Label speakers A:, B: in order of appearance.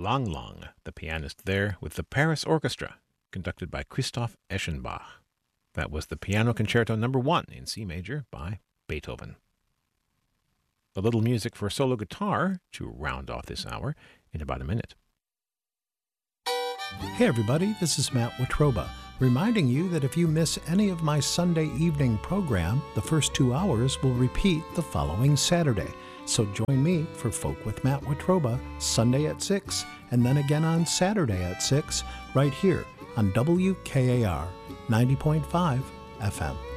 A: Lang Lang, the pianist there with the Paris Orchestra, conducted by Christoph Eschenbach. That was the Piano Concerto No. 1 in C major by Beethoven. A little music for solo guitar to round off this hour in about a minute.
B: Hey everybody, this is Matt Watroba, reminding you that if you miss any of my Sunday evening program, the first 2 hours will repeat the following Saturday. So join me for Folk with Matt Watroba, Sunday at 6, and then again on Saturday at 6, right here on WKAR 90.5 FM.